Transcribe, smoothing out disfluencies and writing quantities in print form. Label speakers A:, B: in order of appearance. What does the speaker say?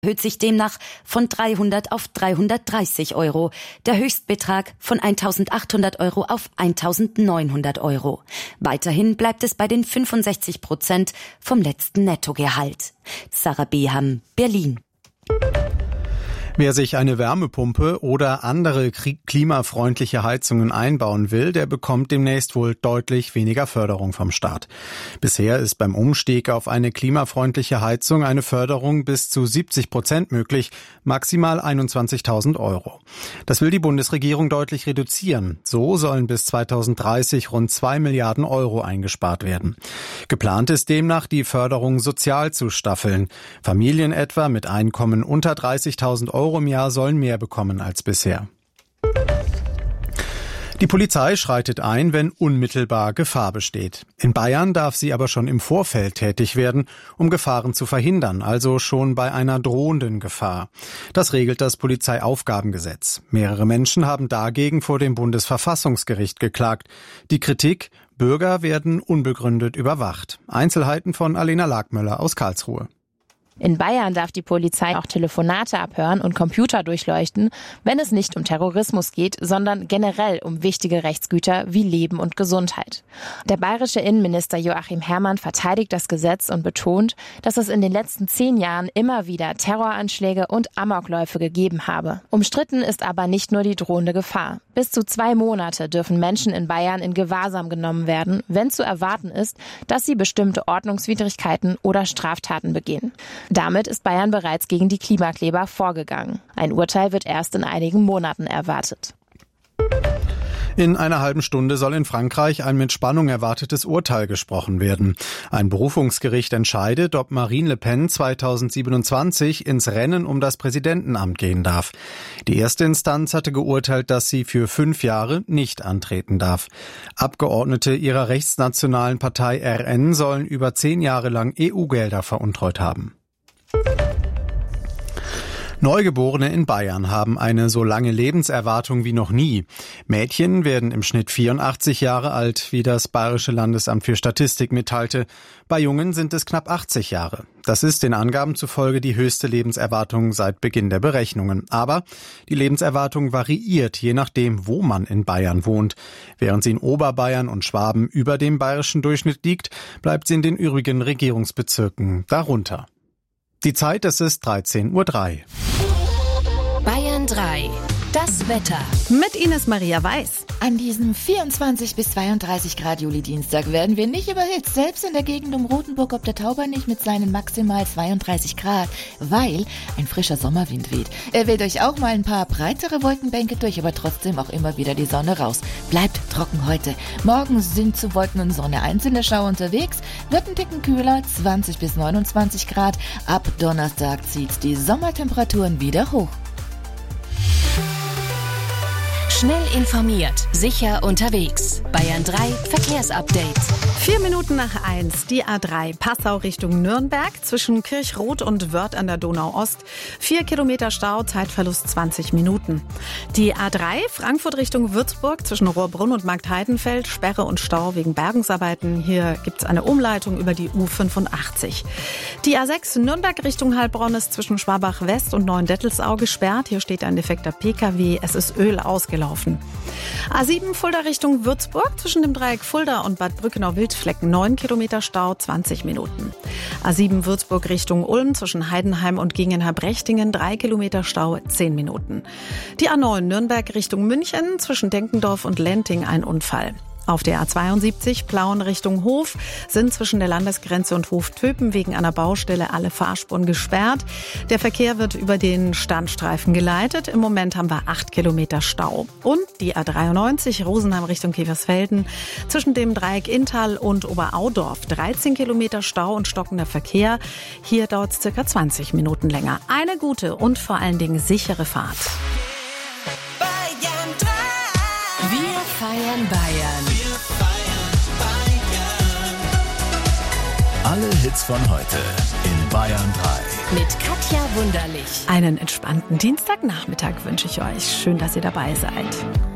A: erhöht sich demnach von 300 auf 330 Euro, der Höchstbetrag von 1.800 Euro auf 1.900 Euro. Weiterhin bleibt es bei den 65% vom letzten Nettogehalt. Sarah Beham, Berlin.
B: Wer sich eine Wärmepumpe oder andere klimafreundliche Heizungen einbauen will, der bekommt demnächst wohl deutlich weniger Förderung vom Staat. Bisher ist beim Umstieg auf eine klimafreundliche Heizung eine Förderung bis zu 70% möglich, maximal 21.000 Euro. Das will die Bundesregierung deutlich reduzieren. So sollen bis 2030 rund 2 Milliarden Euro eingespart werden. Geplant ist demnach, die Förderung sozial zu staffeln. Familien etwa mit Einkommen unter 30.000 Euro im Jahr sollen mehr bekommen als bisher. Die Polizei schreitet ein, wenn unmittelbar Gefahr besteht. In Bayern darf sie aber schon im Vorfeld tätig werden, um Gefahren zu verhindern, also schon bei einer drohenden Gefahr. Das regelt das Polizeiaufgabengesetz. Mehrere Menschen haben dagegen vor dem Bundesverfassungsgericht geklagt. Die Kritik: Bürger werden unbegründet überwacht. Einzelheiten von Alena Lagmöller aus Karlsruhe.
C: In Bayern darf die Polizei auch Telefonate abhören und Computer durchleuchten, wenn es nicht um Terrorismus geht, sondern generell um wichtige Rechtsgüter wie Leben und Gesundheit. Der bayerische Innenminister Joachim Herrmann verteidigt das Gesetz und betont, dass es in den letzten 10 Jahren immer wieder Terroranschläge und Amokläufe gegeben habe. Umstritten ist aber nicht nur die drohende Gefahr. Bis zu 2 Monate dürfen Menschen in Bayern in Gewahrsam genommen werden, wenn zu erwarten ist, dass sie bestimmte Ordnungswidrigkeiten oder Straftaten begehen. Damit ist Bayern bereits gegen die Klimakleber vorgegangen. Ein Urteil wird erst in einigen Monaten erwartet.
B: In einer halben Stunde soll in Frankreich ein mit Spannung erwartetes Urteil gesprochen werden. Ein Berufungsgericht entscheidet, ob Marine Le Pen 2027 ins Rennen um das Präsidentenamt gehen darf. Die erste Instanz hatte geurteilt, dass sie für 5 Jahre nicht antreten darf. Abgeordnete ihrer rechtsnationalen Partei RN sollen über 10 Jahre lang EU-Gelder veruntreut haben. Neugeborene in Bayern haben eine so lange Lebenserwartung wie noch nie. Mädchen werden im Schnitt 84 Jahre alt, wie das Bayerische Landesamt für Statistik mitteilte. Bei Jungen sind es knapp 80 Jahre. Das ist den Angaben zufolge die höchste Lebenserwartung seit Beginn der Berechnungen. Aber die Lebenserwartung variiert, je nachdem, wo man in Bayern wohnt. Während sie in Oberbayern und Schwaben über dem bayerischen Durchschnitt liegt, bleibt sie in den übrigen Regierungsbezirken darunter. Die Zeit, es ist 13:03 Uhr.
D: Bayern 3. Das Wetter.
E: Mit Ines Maria Weiß.
F: An diesem 24 bis 32 Grad Juli-Dienstag werden wir nicht überhitzt, selbst in der Gegend um Rothenburg ob der Tauber nicht mit seinen maximal 32 Grad, weil ein frischer Sommerwind weht. Er weht euch auch mal ein paar breitere Wolkenbänke durch, aber trotzdem auch immer wieder die Sonne raus. Bleibt trocken heute. Morgen sind zu Wolken und Sonne einzelne Schauer unterwegs, wird ein Ticken kühler, 20 bis 29 Grad. Ab Donnerstag zieht die Sommertemperaturen wieder hoch.
D: Schnell informiert, sicher unterwegs. Bayern 3 Verkehrsupdate.
E: 4 Minuten nach 1, die A3 Passau Richtung Nürnberg zwischen Kirchroth und Wörth an der Donau-Ost. 4 Kilometer Stau, Zeitverlust 20 Minuten. Die A3 Frankfurt Richtung Würzburg zwischen Rohrbrunn und Marktheidenfeld, Sperre und Stau wegen Bergungsarbeiten. Hier gibt's eine Umleitung über die U85. Die A6 Nürnberg Richtung Heilbronn ist zwischen Schwabach West und Neuendettelsau gesperrt. Hier steht ein defekter PKW, es ist Öl ausgelaufen. A7 Fulda Richtung Würzburg zwischen dem Dreieck Fulda und Bad Brückenau-Wildflecken 9 Kilometer Stau, 20 Minuten. A7 Würzburg Richtung Ulm zwischen Heidenheim und Gegengenheim-Brechtingen 3 Kilometer Stau, 10 Minuten. Die A9 Nürnberg Richtung München zwischen Denkendorf und Lenting ein Unfall. Auf der A72 Plauen Richtung Hof sind zwischen der Landesgrenze und Hof-Töpen wegen einer Baustelle alle Fahrspuren gesperrt. Der Verkehr wird über den Standstreifen geleitet. Im Moment haben wir 8 Kilometer Stau. Und die A93 Rosenheim Richtung Keversfelden zwischen dem Dreieck Inntal und Oberaudorf 13 Kilometer Stau und stockender Verkehr. Hier dauert es circa 20 Minuten länger. Eine gute und vor allen Dingen sichere Fahrt.
D: Bayern 3. Wir feiern Bayern.
G: Alle Hits von heute in Bayern 3.
D: Mit Katja Wunderlich.
E: Einen entspannten Dienstagnachmittag wünsche ich euch. Schön, dass ihr dabei seid.